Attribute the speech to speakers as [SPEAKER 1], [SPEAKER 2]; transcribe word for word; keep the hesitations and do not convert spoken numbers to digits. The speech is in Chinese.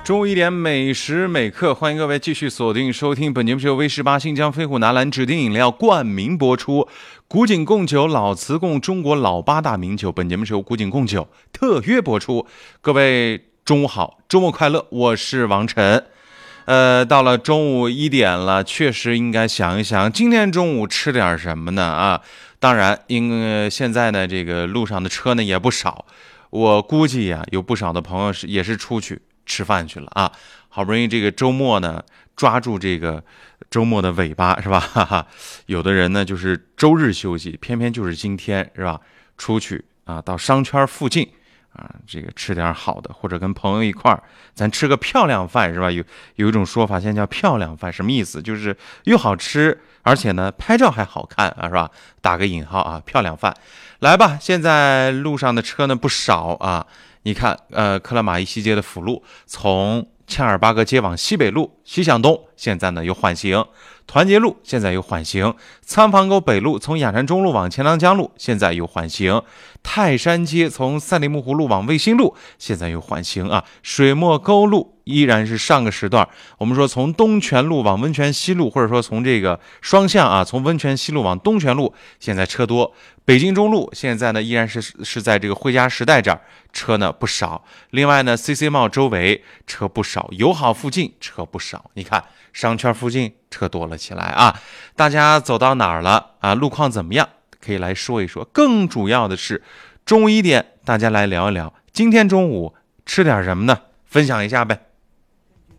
[SPEAKER 1] 中午一点，每时每刻，欢迎各位继续锁定收听。本节目是由威士巴新疆飞虎拿蓝指定饮料冠名播出，古井贡酒、老瓷贡中国老八大名酒。本节目是由古井贡酒特约播出。各位中午好，周末快乐，我是王晨。呃，到了中午一点了，确实应该想一想，今天中午吃点什么呢？啊，当然，因为现在呢，这个路上的车呢也不少，我估计呀、啊，有不少的朋友是也是出去吃饭去了啊，好不容易这个周末呢，抓住这个周末的尾巴是吧？哈哈，有的人呢就是周日休息，偏偏就是今天是吧？出去啊，到商圈附近啊，这个吃点好的，或者跟朋友一块儿，咱吃个漂亮饭是吧？有有一种说法，现在叫漂亮饭，什么意思？就是又好吃，而且呢拍照还好看啊，是吧？打个引号啊，漂亮饭。来吧，现在路上的车呢不少啊。你看，呃，克拉玛依西街的辅路，从恰尔巴格街往西北路西向东，现在呢有缓行；团结路现在有缓行；仓房沟北路从雅山中路往钱塘江路现在有缓行；泰山街从赛里木湖路往卫星路现在有缓行啊；水墨沟路依然是上个时段，我们说从东泉路往温泉西路，或者说从这个双向啊，从温泉西路往东泉路，现在车多。北京中路现在呢依然是是在这个汇嘉时代这儿，车呢不少。另外呢 C C 贸周围车不少，友好附近车不少。你看商圈附近车多了起来啊！大家走到哪儿了啊？路况怎么样？可以来说一说。更主要的是，中午一点大家来聊一聊，今天中午吃点什么呢？分享一下呗。